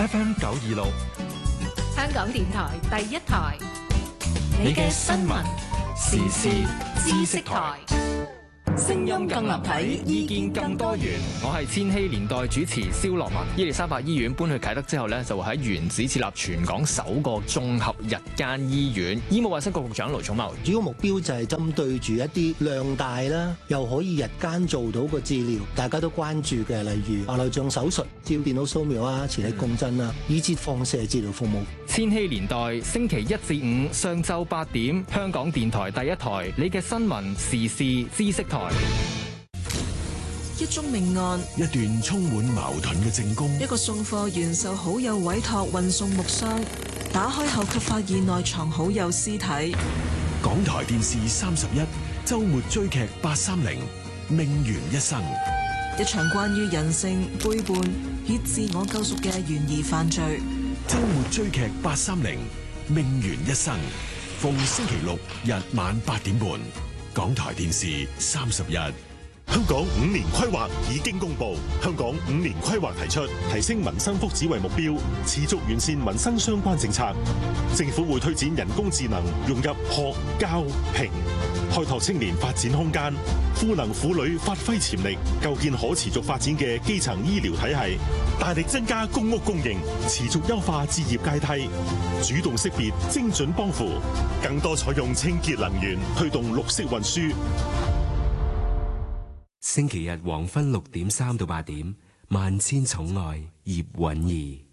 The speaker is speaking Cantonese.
FM 926， 香港電台第一台， 你嘅新聞時事知識台。 聲音更立體， 意見更多元。 我係千禧年代主持蕭樂文。伊利沙伯醫院搬去啟德之後呢，就會喺原址設立全港首個綜合日間醫院。醫務衛生局局長盧寵茂， 主要目標就係針對住一啲量大啦，又可以日間做到個治療，大家都關注嘅，例如白內障手術、照電腦掃描啊、磁力共振啊，以至放射治療服務。 千禧年代星期1至5上晝8點，香港電台第一台，你嘅新聞時事知識台。 一宗命案， 一段充滿矛盾嘅證供， 一個送貨員受好友委託運送木箱，打開後卻發現內藏好友屍體。 港台電視31周末追劇830命懸一生， 一場關於人性背叛與自我救贖嘅懸疑犯罪。 周末追劇830命懸一生，逢星期六日晚8點半，港台電視31。 香港5年規劃已經公布，香港5年規劃提出提升民生福祉為目標，持續完善民生相關政策。政府會推展人工智能融入學、教、評，開拓青年發展空間，賦能婦女發揮潛力，構建可持續發展嘅基層醫療體系，大力增加公屋供應，持續優化置業階梯，主動識別精準幫扶，更多採用清潔能源，推動綠色運輸。 星期日黃昏6點3到8點，萬千寵愛葉韻儀。